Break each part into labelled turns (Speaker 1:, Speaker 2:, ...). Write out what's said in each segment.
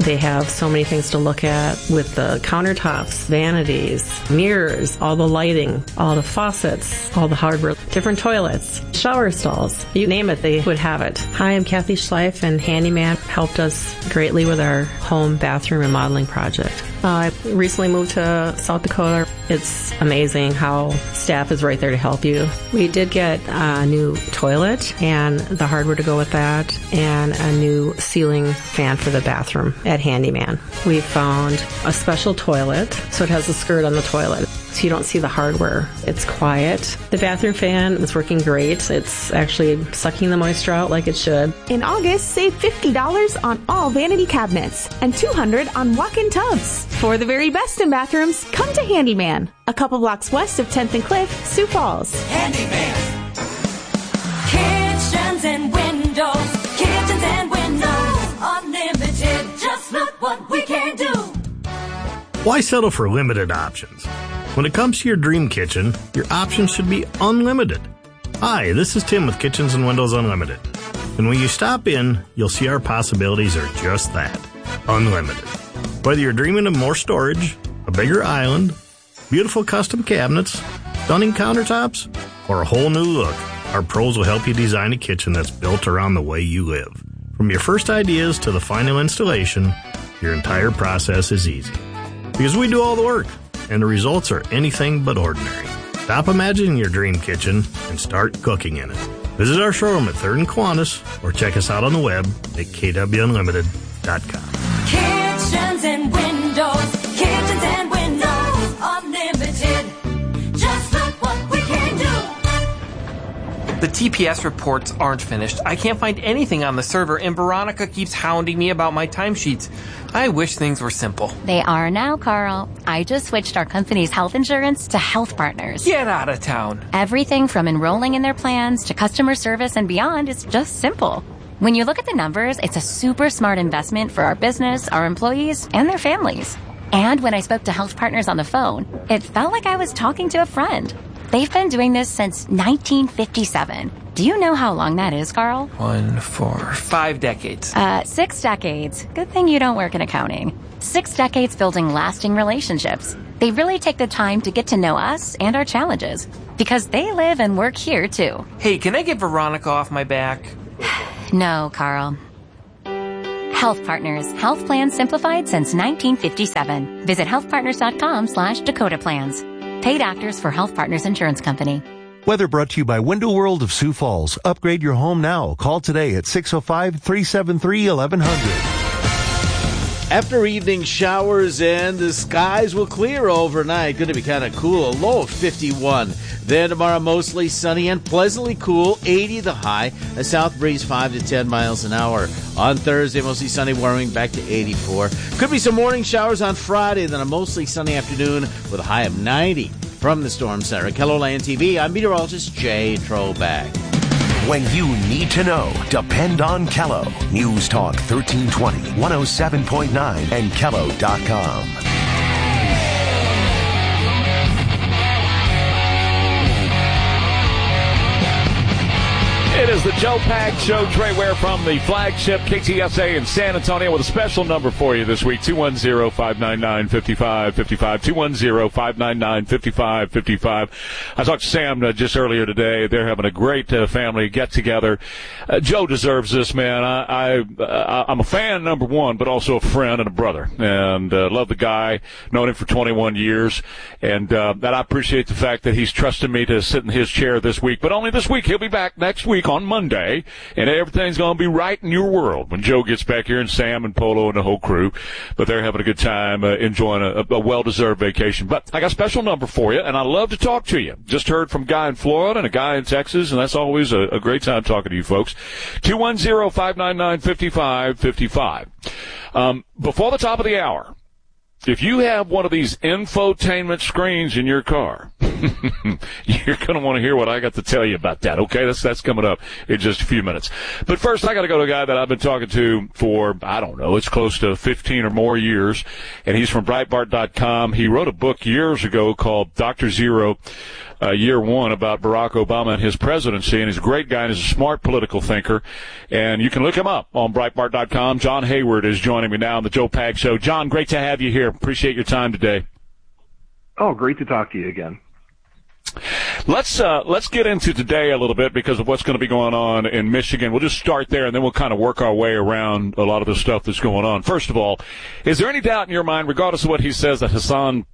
Speaker 1: They have so many things to look at with the countertops, vanities, mirrors, all the lighting, all the faucets, all the hardware, different toilets, shower stalls. You name it, they would have it. Hi, I'm Kathy Schleif, and Handyman helped us greatly with our home bathroom remodeling project. I recently moved to South Dakota. It's amazing how staff is right there to help you. We did get a new toilet and the hardware to go with that, and a new ceiling fan for the bathroom at Handyman. We found a special toilet, so it has a skirt on the toilet, so you don't see the hardware. It's quiet. The bathroom fan is working great. It's actually sucking the moisture out like it should.
Speaker 2: In August, save $50 on all vanity cabinets and $200 on walk-in tubs. For the very best in bathrooms, come to Handyman, a couple blocks west of 10th and Cliff, Sioux Falls.
Speaker 3: Handyman. Kitchens and windows. Kitchens and windows. Unlimited. Just look what we can do.
Speaker 4: Why settle for limited options? When it comes to your dream kitchen, your options should be unlimited. Hi, this is Tim with Kitchens and Windows Unlimited. And when you stop in, you'll see our possibilities are just that, unlimited. Whether you're dreaming of more storage, a bigger island, beautiful custom cabinets, stunning countertops, or a whole new look, our pros will help you design a kitchen that's built around the way you live. From your first ideas to the final installation, your entire process is easy. Because we do all the work, and the results are anything but ordinary. Stop imagining your dream kitchen and start cooking in it. Visit our showroom at 3rd and Kiwanis, or check us out on the web at kwunlimited.com.
Speaker 3: Kitchens and windows. Kitchens and windows. Unlimited. Just look what we can do.
Speaker 5: The TPS reports aren't finished. I can't find anything on the server, and Veronica keeps hounding me about my timesheets. I wish things were simple.
Speaker 6: They are now, Carl. I just switched our company's health insurance to Health Partners.
Speaker 5: Get out of town.
Speaker 6: Everything from enrolling in their plans to customer service and beyond is just simple. When you look at the numbers, it's a super smart investment for our business, our employees, and their families. And when I spoke to Health Partners on the phone, it felt like I was talking to a friend. They've been doing this since 1957. Do you know how long that is, Carl?
Speaker 5: 1, 4, 5 decades.
Speaker 6: 6 decades. Good thing you don't work in accounting. 6 decades building lasting relationships. They really take the time to get to know us and our challenges, because they live and work here, too.
Speaker 5: Hey, can I get Veronica off my back?
Speaker 6: No, Carl. Health Partners. Health plans simplified since 1957. Visit healthpartners.com/Dakota Plans. Paid actors for Health Partners Insurance Company.
Speaker 7: Weather brought to you by Window World of Sioux Falls. Upgrade your home now. Call today at 605-373-1100.
Speaker 8: After evening showers in, the skies will clear overnight. Going to be kind of cool. A low of 51. Then tomorrow, mostly sunny and pleasantly cool. 80 the high. A south breeze 5 to 10 miles an hour. On Thursday, mostly sunny, warming back to 84. Could be some morning showers on Friday. Then a mostly sunny afternoon with a high of 90. From the Storm Center, KELOLAND TV, I'm meteorologist Jay Troback.
Speaker 9: When you need to know, depend on Kello. News Talk 1320, 107.9, and Kello.com.
Speaker 10: It is the Joe Pags Show. Trey Ware from the flagship KTSA in San Antonio with a special number for you this week, 210-599-5555, 210-599-5555. I talked to Sam just earlier today. They're having a great family get-together. Joe deserves this, man. I'm a fan, number one, but also a friend and a brother, and love the guy. Known him for 21 years, and that I appreciate the fact that he's trusted me to sit in his chair this week, but only this week. He'll be back next week on Monday, and everything's going to be right in your world when Joe gets back here, and Sam and Polo and the whole crew. But they're having a good time, enjoying a well-deserved vacation. But I got a special number for you, and I love to talk to you. Just heard from a guy in Florida and a guy in Texas, and that's always a great time talking to you folks. 210-599-5555. Before the top of the hour, if you have one of these infotainment screens in your car, you're going to want to hear what I got to tell you about that, okay? That's coming up in just a few minutes. But first, I got to go to a guy that I've been talking to for, I don't know, it's close to 15 or more years, and he's from Breitbart.com. He wrote a book years ago called Dr. Zero, year one about Barack Obama and his presidency, and he's a great guy and he's a smart political thinker. And you can look him up on Breitbart.com. John Hayward is joining me now on the Joe Pag Show. John, great to have you here. Appreciate your time today.
Speaker 11: Oh, great to talk to you again.
Speaker 10: Let's get into today a little bit because of what's going to be going on in Michigan. We'll just start there, and then we'll kind of work our way around a lot of the stuff that's going on. First of all, is there any doubt in your mind, regardless of what he says, that Hassan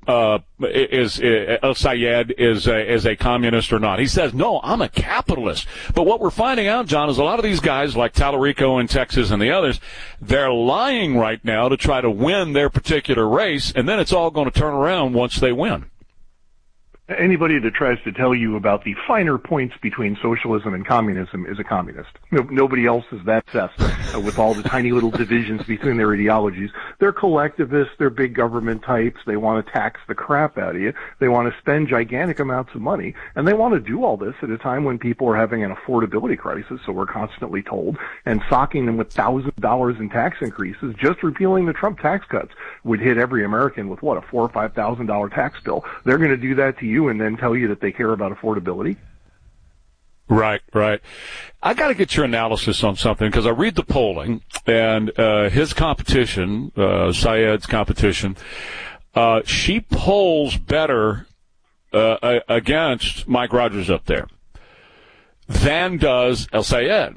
Speaker 10: El-Sayed is a communist or not? He says, no, I'm a capitalist. But what we're finding out, John, is a lot of these guys like Tallarico in Texas and the others, they're lying right now to try to win their particular race, and then it's all going to turn around once they win.
Speaker 11: Anybody that tries to tell you about the finer points between socialism and communism is a communist. Nobody else is that obsessed with all the tiny little divisions between their ideologies. They're collectivists, they're big government types, they want to tax the crap out of you, they want to spend gigantic amounts of money, and they want to do all this at a time when people are having an affordability crisis, so we're constantly told, and socking them with thousands of dollars in tax increases. Just repealing the Trump tax cuts would hit every American with, what, a $4,000 or $5,000 tax bill. They're going to do that to you and then tell you that they care about affordability?
Speaker 10: Right. I got to get your analysis on something because I read the polling and his competition, Syed's competition, she polls better against Mike Rogers up there than does El-Sayed.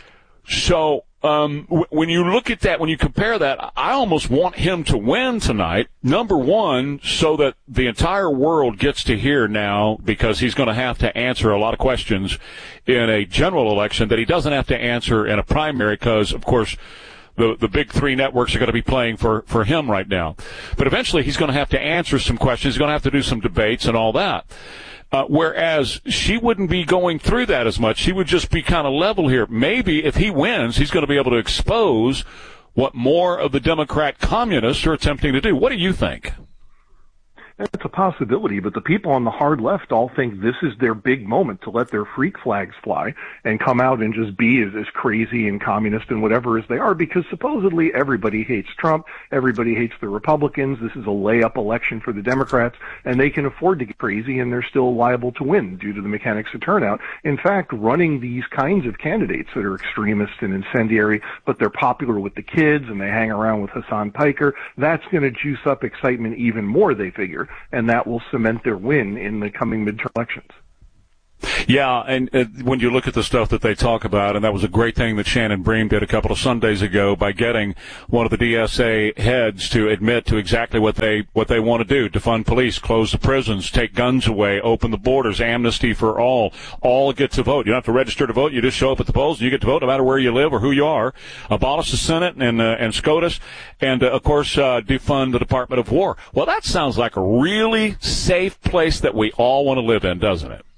Speaker 10: So when you look at that, when you compare that, I almost want him to win tonight, number one, so that the entire world gets to hear now, because he's going to have to answer a lot of questions in a general election that he doesn't have to answer in a primary because, of course, the big three networks are going to be playing for him right now. But eventually he's going to have to answer some questions. He's going to have to do some debates and all that. Whereas she wouldn't be going through that as much. She would just be kind of level here. Maybe if he wins, he's going to be able to expose what more of the Democrat communists are attempting to do. What do you think?
Speaker 11: It's a possibility, but the people on the hard left all think this is their big moment to let their freak flags fly and come out and just be as crazy and communist and whatever as they are, because supposedly everybody hates Trump, everybody hates the Republicans, this is a layup election for the Democrats, and they can afford to get crazy and they're still liable to win due to the mechanics of turnout. In fact, running these kinds of candidates that are extremist and incendiary, but they're popular with the kids and they hang around with Hassan Piker, that's going to juice up excitement even more, they figure, and that will cement their win in the coming midterm elections.
Speaker 10: Yeah, and when you look at the stuff that they talk about, and that was a great thing that Shannon Bream did a couple of Sundays ago by getting one of the DSA heads to admit to exactly what they want to do: defund police, close the prisons, take guns away, open the borders, amnesty for all get to vote. You don't have to register to vote. You just show up at the polls and you get to vote no matter where you live or who you are. Abolish the Senate and SCOTUS, and of course defund the Department of War. Well, that sounds like a really safe place that we all want to live in, doesn't it?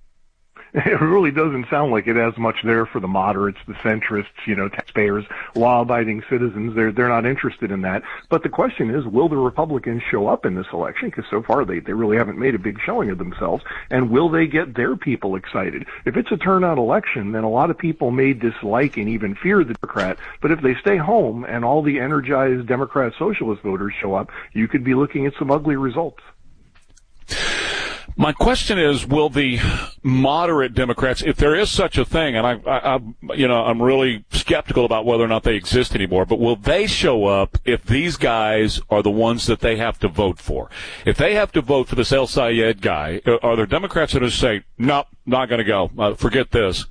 Speaker 11: It really doesn't sound like it has much there for the moderates, the centrists, taxpayers, law-abiding citizens. They're not interested in that. But the question is, will the Republicans show up in this election? Because so far they really haven't made a big showing of themselves. And will they get their people excited? If it's a turnout election, then a lot of people may dislike and even fear the Democrat. But if they stay home and all the energized Democrat socialist voters show up, you could be looking at some ugly results.
Speaker 10: My question is, will the moderate Democrats, if there is such a thing, and I'm really skeptical about whether or not they exist anymore, but will they show up if these guys are the ones that they have to vote for? If they have to vote for this El-Sayed guy, are there Democrats that just say, nope, not going to go, forget this?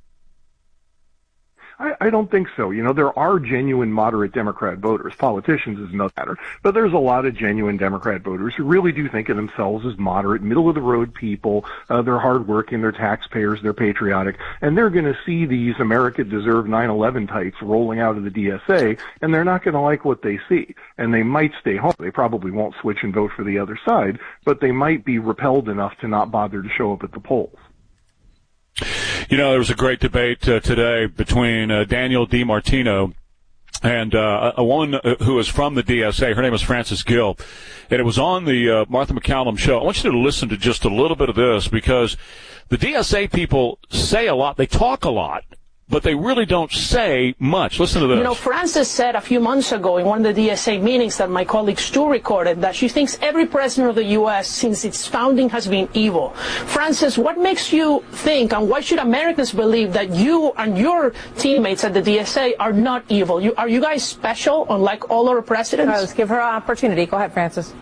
Speaker 11: I don't think so. There are genuine moderate Democrat voters. Politicians is no matter. But there's a lot of genuine Democrat voters who really do think of themselves as moderate, middle-of-the-road people. They're hardworking, they're taxpayers, they're patriotic, and they're going to see these America Deserve 9/11 types rolling out of the DSA, and they're not going to like what they see. And they might stay home. They probably won't switch and vote for the other side, but they might be repelled enough to not bother to show up at the polls.
Speaker 10: There was a great debate today between Daniel DiMartino and a woman who is from the DSA. Her name is Frances Gill, and it was on the Martha McCallum show. I want you to listen to just a little bit of this, because the DSA people say a lot, they talk a lot, but they really don't say much. Listen to this.
Speaker 12: You know, Frances said a few months ago in one of the DSA meetings that my colleague Stu recorded that she thinks every president of the U.S. since its founding has been evil. Frances, what makes you think, and why should Americans believe that you and your teammates at the DSA are not evil? Are you guys special, unlike all other presidents?
Speaker 13: Let's give her an opportunity. Go ahead, Frances.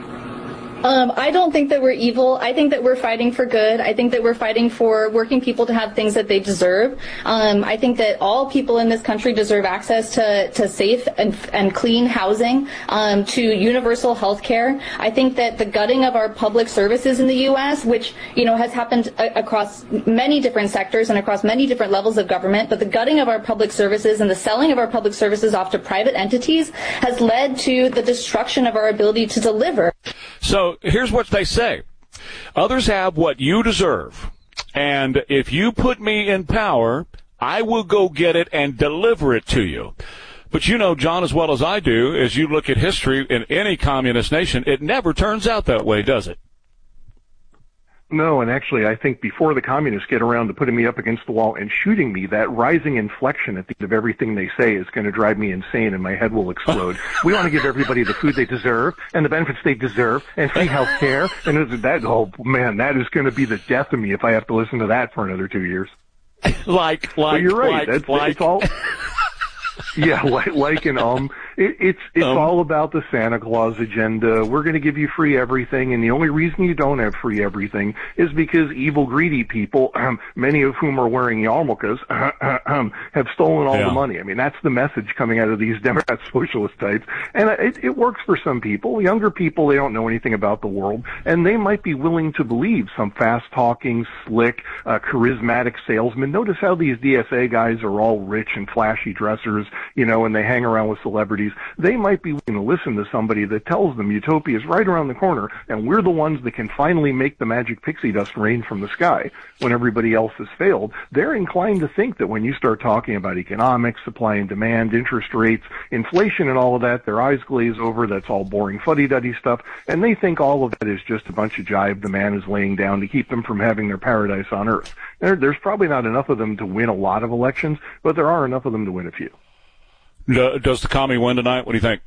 Speaker 14: I don't think that we're evil. I think that we're fighting for good. I think that we're fighting for working people to have things that they deserve. I think that all people in this country deserve access to safe and clean housing, to universal health care. I think that the gutting of our public services in the U.S., which, you know, has happened across many different sectors and across many different levels of government, but the gutting of our public services and the selling of our public services off to private entities has led to the destruction of our ability to deliver.
Speaker 10: So here's what they say. Others have what you deserve. And if you put me in power, I will go get it and deliver it to you. But you know, John, as well as I do, as you look at history in any communist nation, it never turns out that way, does it?
Speaker 11: No, and actually, I think before the communists get around to putting me up against the wall and shooting me, that rising inflection at the end of everything they say is going to drive me insane and my head will explode. We want to give everybody the food they deserve and the benefits they deserve and free health care. And that, oh man, that is going to be the death of me if I have to listen to that for another 2 years.
Speaker 10: Well,
Speaker 11: you're right. It's all. Yeah, it's all about the Santa Claus agenda. We're going to give you free everything, and the only reason you don't have free everything is because evil, greedy people, many of whom are wearing yarmulkes, have stolen all the money. I mean, that's the message coming out of these Democrat socialist types, and it works for some people. Younger people, they don't know anything about the world, and they might be willing to believe some fast-talking, slick, charismatic salesman. Notice how these DSA guys are all rich and flashy dressers, you know, and they hang around with celebrities. They might be willing to listen to somebody that tells them utopia is right around the corner and we're the ones that can finally make the magic pixie dust rain from the sky when everybody else has failed. They're inclined to think that when you start talking about economics, supply and demand, interest rates, inflation and all of that, their eyes glaze over. That's all boring fuddy-duddy stuff, and they think all of that is just a bunch of jive the man is laying down to keep them from having their paradise on earth. There's probably not enough of them to win a lot of elections, but there are enough of them to win a few.
Speaker 10: Does the commie win tonight? What do you think?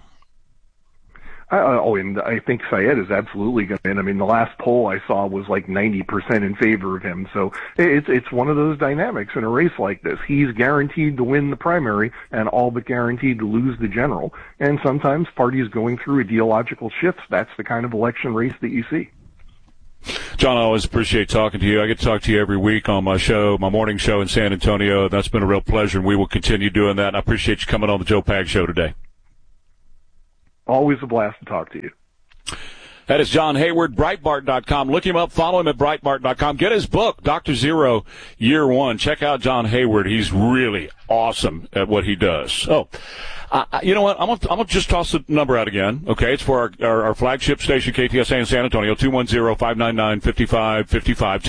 Speaker 11: And I think Syed is absolutely going to win. I mean, the last poll I saw was like 90% in favor of him. So it's one of those dynamics in a race like this. He's guaranteed to win the primary and all but guaranteed to lose the general. And sometimes parties going through ideological shifts, that's the kind of election race that you see.
Speaker 10: John, I always appreciate talking to you. I get to talk to you every week on my show, my morning show in San Antonio. That's been a real pleasure, and we will continue doing that. And I appreciate you coming on the Joe Pag Show today.
Speaker 11: Always a blast to talk to you.
Speaker 10: That is John Hayward, Breitbart.com. Look him up. Follow him at Breitbart.com. Get his book, Dr. Zero, Year One. Check out John Hayward. He's really awesome at what he does. Oh, you know what? I'm gonna just toss the number out again. Okay, it's for our flagship station, KTSA in San Antonio, 210-599-5555,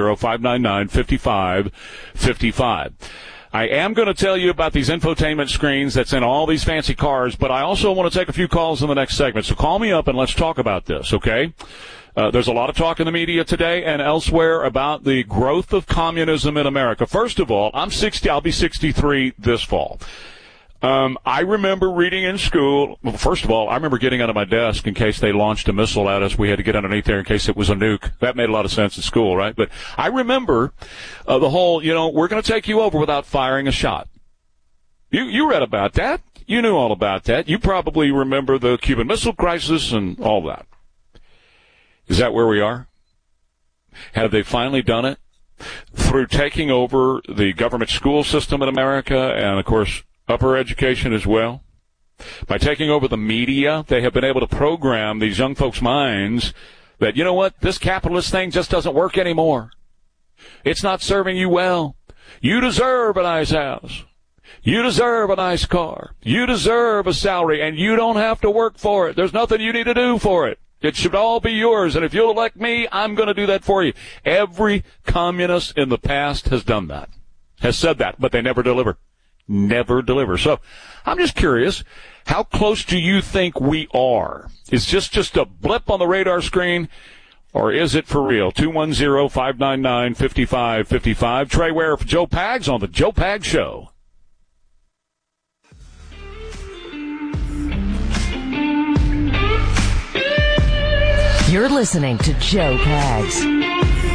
Speaker 10: 210-599-5555. I am going to tell you about these infotainment screens that's in all these fancy cars, but I also want to take a few calls in the next segment. So call me up and let's talk about this, okay? There's a lot of talk in the media today and elsewhere about the growth of communism in America. First of all, I'm 60. I'll be 63 this fall. I remember reading in school, well, first of all, I remember getting under my desk in case they launched a missile at us. We had to get underneath there in case it was a nuke. That made a lot of sense in school, right? But I remember the whole, you know, we're going to take you over without firing a shot. You read about that. You knew all about that. You probably remember the Cuban Missile Crisis and all that. Is that where we are? Have they finally done it? Through taking over the government school system in America and, of course, upper education as well. By taking over the media, they have been able to program these young folks' minds that, you know what, this capitalist thing just doesn't work anymore. It's not serving you well. You deserve a nice house. You deserve a nice car. You deserve a salary, and you don't have to work for it. There's nothing you need to do for it. It should all be yours, and if you'll elect me, I'm going to do that for you. Every communist in the past has done that, has said that, but they never deliver. Never deliver. So I'm just curious, how close do you think we are? Is just a blip on the radar screen, Or is it for real? 210-599-5555. Trey Ware for Joe Pags on the Joe Pags Show.
Speaker 15: You're listening to Joe Pags.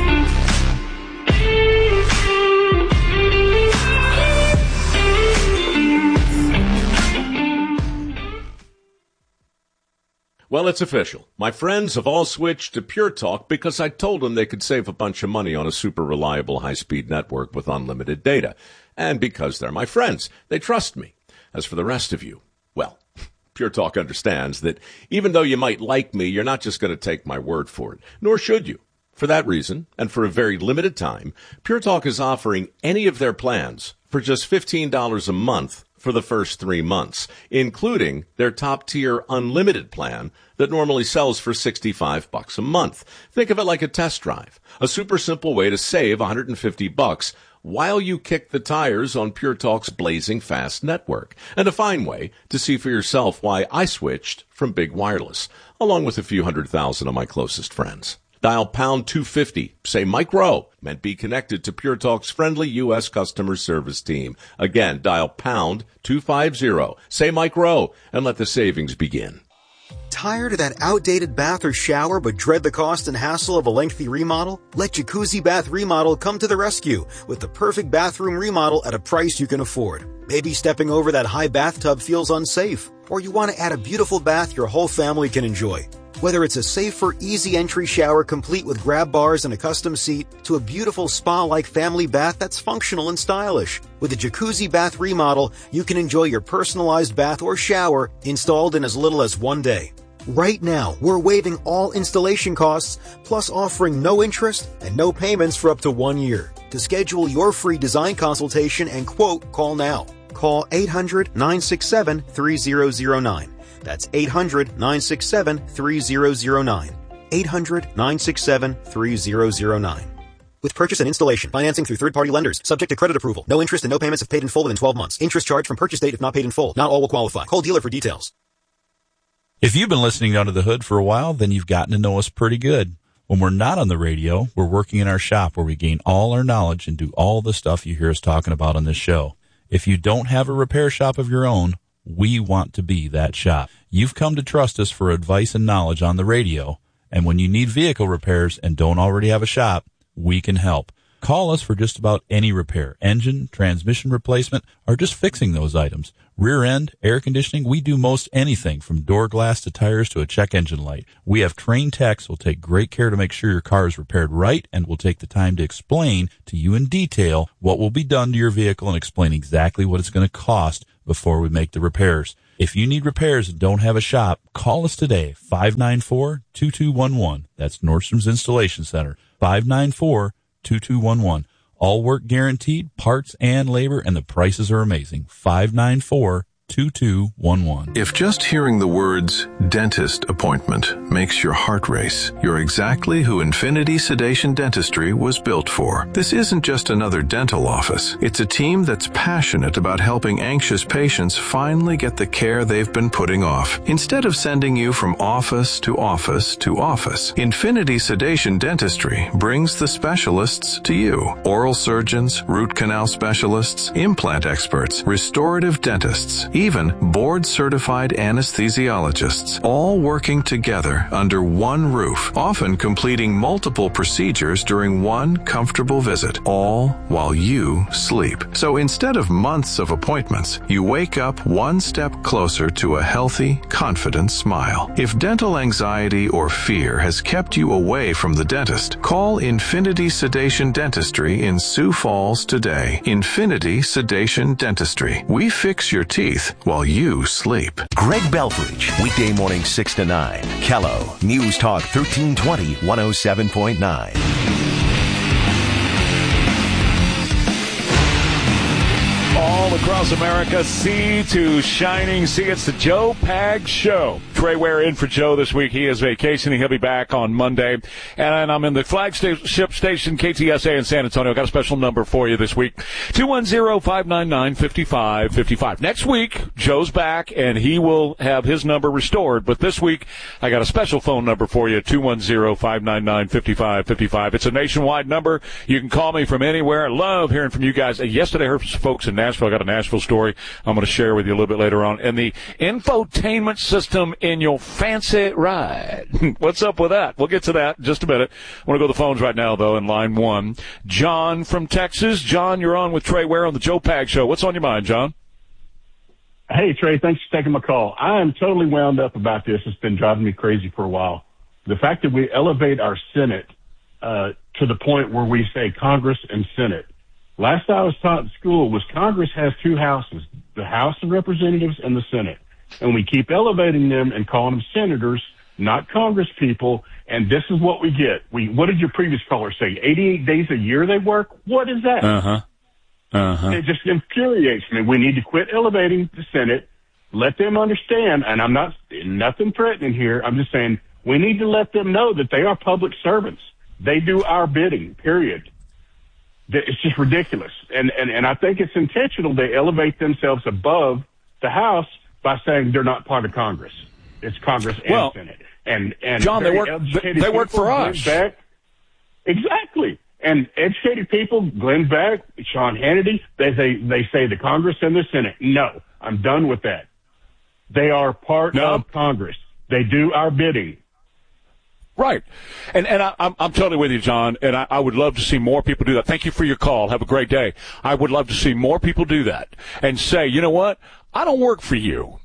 Speaker 16: Well, it's official. My friends have all switched to Pure Talk because I told them they could save a bunch of money on a super reliable high-speed network with unlimited data. And because they're my friends, they trust me. As for the rest of you, well, Pure Talk understands that even though you might like me, you're not just going to take my word for it, nor should you. For that reason, and for a very limited time, Pure Talk is offering any of their plans for just $15 a month for the first 3 months, including their top-tier unlimited plan that normally sells for $65 a month. Think of it like a test drive, a super simple way to save $150 while you kick the tires on Pure Talk's blazing fast network, and a fine way to see for yourself why I switched from big wireless, along with a few 100,000 of my closest friends. Dial pound 250, say Mike Rowe, and be connected to Pure Talk's friendly U.S. customer service team. Again, dial pound 250, say Mike Rowe, and let the savings begin.
Speaker 17: Tired of that outdated bath or shower but dread the cost and hassle of a lengthy remodel? Let Jacuzzi Bath Remodel come to the rescue with the perfect bathroom remodel at a price you can afford. Maybe stepping over that high bathtub feels unsafe, or you want to add a beautiful bath your whole family can enjoy. Whether it's a safer, easy entry shower complete with grab bars and a custom seat, to a beautiful spa-like family bath that's functional and stylish. With a Jacuzzi Bath Remodel, you can enjoy your personalized bath or shower installed in as little as 1 day. Right now, we're waiving all installation costs, plus offering no interest and no payments for up to 1 year. To schedule your free design consultation and quote, call now. Call 800-967-3009. That's 800-967-3009. 800-967-3009. With purchase and installation, financing through third-party lenders, subject to credit approval. No interest and no payments if paid in full within 12 months. Interest charged from purchase date if not paid in full. Not all will qualify. Call dealer for details.
Speaker 18: If you've been listening to Under the Hood for a while, then you've gotten to know us pretty good. When we're not on the radio, we're working in our shop where we gain all our knowledge and do all the stuff you hear us talking about on this show. If you don't have a repair shop of your own, we want to be that shop. You've come to trust us for advice and knowledge on the radio, and when you need vehicle repairs and don't already have a shop, we can help. Call us for just about any repair, engine, transmission replacement, or just fixing those items. Rear end, air conditioning, we do most anything from door glass to tires to a check engine light. We have trained techs who will take great care to make sure your car is repaired right and will take the time to explain to you in detail what will be done to your vehicle and explain exactly what it's going to cost before we make the repairs. If you need repairs and don't have a shop, call us today, 594-2211. That's Nordstrom's Installation Center, 594-2211. All work guaranteed, parts and labor, and the prices are amazing. 594-2211.
Speaker 19: If just hearing the words dentist appointment makes your heart race, you're exactly who Infinity Sedation Dentistry was built for. This isn't just another dental office. It's a team that's passionate about helping anxious patients finally get the care they've been putting off. Instead of sending you from office to office to office, Infinity Sedation Dentistry brings the specialists to you. Oral surgeons, root canal specialists, implant experts, restorative dentists, even board-certified anesthesiologists, all working together under one roof, often completing multiple procedures during one comfortable visit, all while you sleep. So instead of months of appointments, you wake up one step closer to a healthy, confident smile. If dental anxiety or fear has kept you away from the dentist, call Infinity Sedation Dentistry in Sioux Falls today. Infinity Sedation Dentistry. We fix your teeth while you sleep.
Speaker 9: Greg Belfridge, weekday morning 6 to 9. Kello, News Talk 1320, 107.9.
Speaker 10: All across America, sea to shining sea. It's the Joe Pags Show. Trey Ware in for Joe this week. He is vacationing. He'll be back on Monday. And I'm in the flagship station, KTSA in San Antonio. Got a special number for you this week, 210-599-5555. Next week, Joe's back, and he will have his number restored. But this week, I got a special phone number for you, 210-599-5555. It's a nationwide number. You can call me from anywhere. I love hearing from you guys. Yesterday, I heard from some folks in Nashville. I got a Nashville story I'm going to share with you a little bit later on. And the infotainment system in your fancy ride. What's up with that? We'll get to that in just a minute. I want to go to the phones right now, though, in line one. John from Texas. John, you're on with Trey Ware on the Joe Pags Show. What's on your mind, John?
Speaker 20: Hey, Trey, thanks for taking my call. I am totally wound up about this. It's been driving me crazy for a while. The fact that we elevate our Senate to the point where we say Congress and Senate. Last I was taught in school was Congress has two houses, the House of Representatives and the Senate. And we keep elevating them and calling them senators, not Congress people. And this is what we get. What did your previous caller say? 88 days a year they work? What is that? It just infuriates me. We need to quit elevating the Senate, let them understand, and I'm not, nothing threatening here. I'm just saying we need to let them know that they are public servants. They do our bidding, period. It's just ridiculous. And I think it's intentional. They elevate themselves above the House by saying they're not part of Congress. It's Congress and Senate. And
Speaker 10: John, they work for us.
Speaker 20: Exactly. And educated people, Glenn Beck, Sean Hannity, they say the Congress and the Senate. No, I'm done with that. They are part of Congress. They do our bidding.
Speaker 10: Right. And I'm totally with you, John, and I would love to see more people do that. Thank you for your call. Have a great day. I would love to see more people do that and say, you know what? I don't work for you.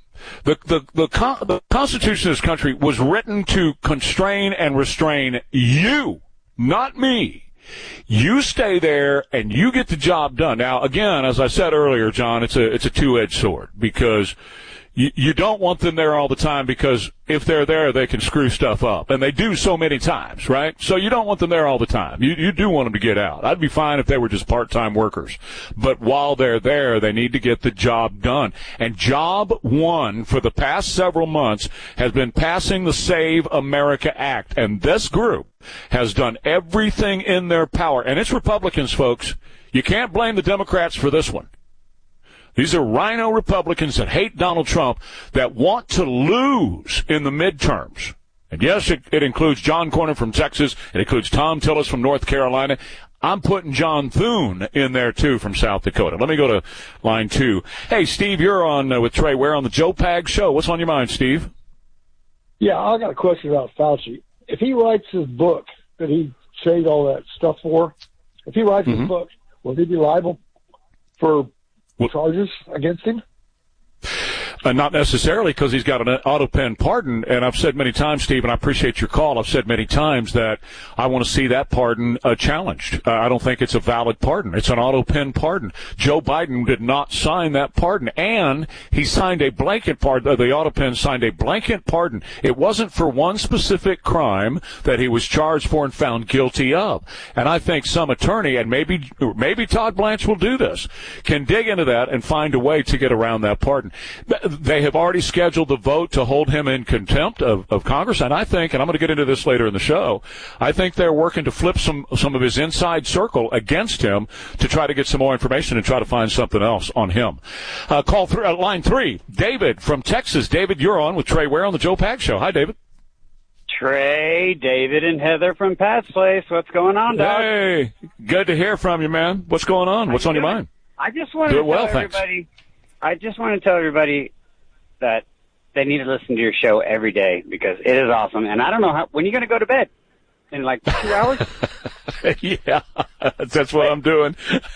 Speaker 10: The Constitution of this country was written to constrain and restrain you, not me. You stay there and you get the job done. Now, again, as I said earlier, John, it's a two-edged sword because you don't want them there all the time because if they're there, they can screw stuff up. And they do so many times, right? So you don't want them there all the time. You do want them to get out. I'd be fine if they were just part-time workers. But while they're there, they need to get the job done. And job one for the past several months has been passing the Save America Act. And this group has done everything in their power. And it's Republicans, folks. You can't blame the Democrats for this one. These are rhino Republicans that hate Donald Trump that want to lose in the midterms. And yes, it includes John Cornyn from Texas. It includes Tom Tillis from North Carolina. I'm putting John Thune in there, too, from South Dakota. Let me go to line two. Hey, Steve, you're on with Trey Ware on the Joe Pags Show. What's on your mind, Steve?
Speaker 21: Yeah, I got a question about Fauci. If he writes his book that he saved all that stuff for, if he writes his book, will he be liable for charges against him?
Speaker 10: Not necessarily, because he's got an auto-pen pardon, and I've said many times, Steve, and I appreciate your call, I've said many times that I want to see that pardon challenged. I don't think it's a valid pardon. It's an auto-pen pardon. Joe Biden did not sign that pardon, and he signed a blanket pardon. The auto-pen signed a blanket pardon. It wasn't for one specific crime that he was charged for and found guilty of. And I think some attorney, and maybe Todd Blanche will do this, can dig into that and find a way to get around that pardon. They have already scheduled the vote to hold him in contempt of Congress, and I think, and I'm going to get into this later in the show, I think they're working to flip some of his inside circle against him to try to get some more information and try to find something else on him. Call through line three, David from Texas. David, you're on with Trey Ware on the Joe Pags Show. Hi, David.
Speaker 22: Trey, David, and Heather from Pat's Place. What's going on, dog?
Speaker 10: Hey, good to hear from you, man. What's going on? What's on your mind?
Speaker 22: I just want to tell everybody that they need to listen to your show every day because it is awesome. And I don't know when you're going to go to bed. In like 2 hours?
Speaker 10: Yeah, that's what I'm doing.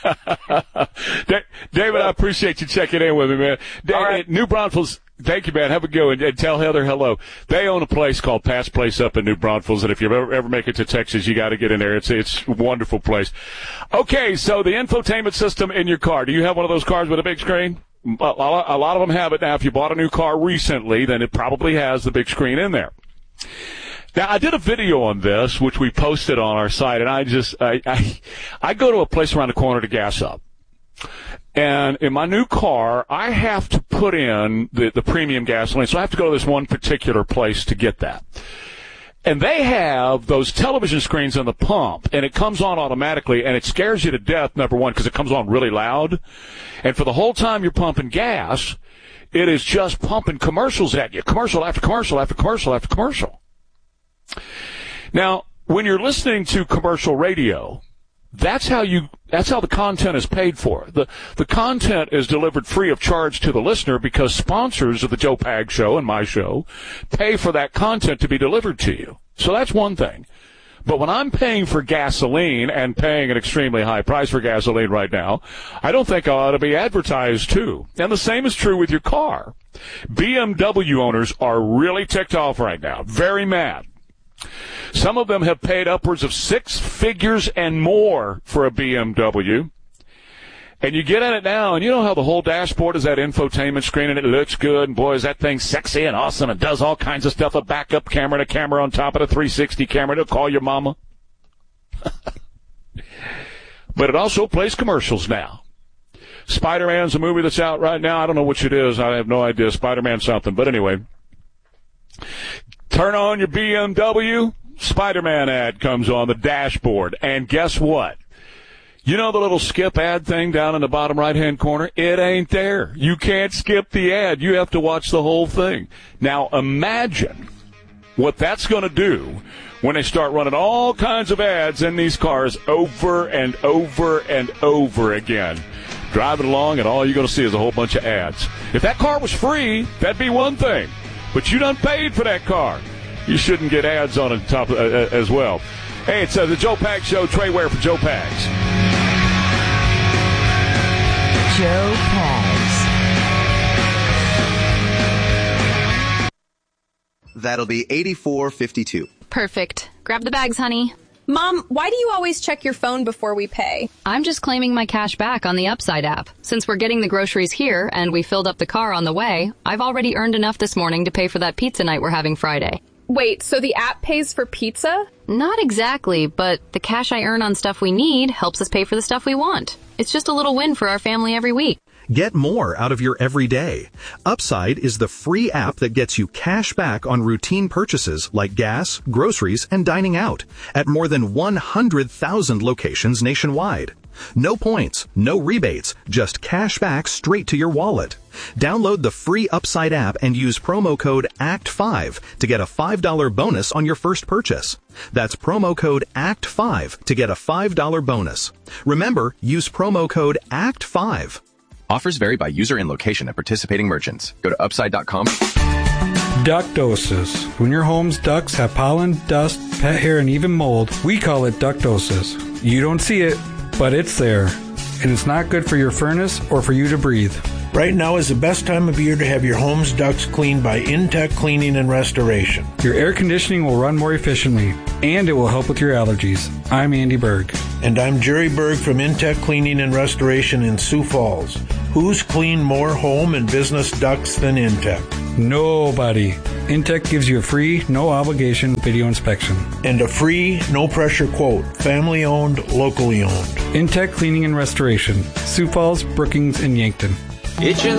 Speaker 10: David, I appreciate you checking in with me, man. David, New Braunfels, thank you, man. Have a go and tell Heather hello. They own a place called Pat's Place up in New Braunfels, and if you ever make it to Texas, you got to get in there. It's a wonderful place. Okay, so the infotainment system in your car. Do you have one of those cars with a big screen? A lot of them have it now. If you bought a new car recently, then it probably has the big screen in there. Now, I did a video on this, which we posted on our site, and I go to a place around the corner to gas up. And in my new car, I have to put in the premium gasoline. So I have to go to this one particular place to get that. And they have those television screens in the pump, and it comes on automatically, and it scares you to death, number one, because it comes on really loud. And for the whole time you're pumping gas, it is just pumping commercials at you, commercial after commercial after commercial after commercial. Now, when you're listening to commercial radio, that's how the content is paid for. The content is delivered free of charge to the listener because sponsors of the Joe Pags Show and my show pay for that content to be delivered to you. So that's one thing. But when I'm paying for gasoline and paying an extremely high price for gasoline right now, I don't think I ought to be advertised too. And the same is true with your car. BMW owners are really ticked off right now, very mad. Some of them have paid upwards of 6 figures and more for a BMW. And you get in it now, and you know how the whole dashboard is that infotainment screen, and it looks good, and boy, is that thing sexy and awesome, and does all kinds of stuff, a backup camera and a camera on top of a 360 camera to call your mama. But it also plays commercials now. Spider-Man's a movie that's out right now. I don't know which it is. I have no idea. Spider-Man something. But anyway, turn on your BMW, Spider-Man ad comes on the dashboard. And guess what? You know the little skip ad thing down in the bottom right-hand corner? It ain't there. You can't skip the ad. You have to watch the whole thing. Now imagine what that's going to do when they start running all kinds of ads in these cars over and over and over again. Driving along, and all you're going to see is a whole bunch of ads. If that car was free, that'd be one thing. But you done paid for that car. You shouldn't get ads on it top as well. Hey, it's the Joe Pags Show. Trey Ware for Joe Pags.
Speaker 15: Joe Pags.
Speaker 1: That'll be $84.52.
Speaker 2: Perfect. Grab the bags, honey.
Speaker 23: Mom, why do you always check your phone before we pay?
Speaker 2: I'm just claiming my cash back on the Upside app. Since we're getting the groceries here and we filled up the car on the way, I've already earned enough this morning to pay for that pizza night we're having Friday.
Speaker 23: Wait, so the app pays for pizza?
Speaker 2: Not exactly, but the cash I earn on stuff we need helps us pay for the stuff we want. It's just a little win for our family every week.
Speaker 24: Get more out of your everyday. Upside is the free app that gets you cash back on routine purchases like gas, groceries, and dining out at more than 100,000 locations nationwide. No points, no rebates, just cash back straight to your wallet. Download the free Upside app and use promo code ACT5 to get a $5 bonus on your first purchase. That's promo code ACT5 to get a $5 bonus. Remember, use promo code ACT5.
Speaker 1: Offers vary by user and location at participating merchants. Go to upside.com.
Speaker 25: Ductosis. When your home's ducts have pollen, dust, pet hair, and even mold, we call it ductosis. You don't see it, but it's there. And it's not good for your furnace or for you to breathe.
Speaker 26: Right now is the best time of year to have your home's ducts cleaned by Intech Cleaning and Restoration.
Speaker 25: Your air conditioning will run more efficiently, and it will help with your allergies. I'm Andy Berg.
Speaker 26: And I'm Jerry Berg from Intech Cleaning and Restoration in Sioux Falls. Who's cleaned more home and business ducts than Intech?
Speaker 25: Nobody. Intech gives you a free, no-obligation video inspection.
Speaker 26: And a free, no-pressure quote. Family-owned, locally owned.
Speaker 25: Intech Cleaning and Restoration. Sioux Falls, Brookings, and Yankton.
Speaker 27: Itching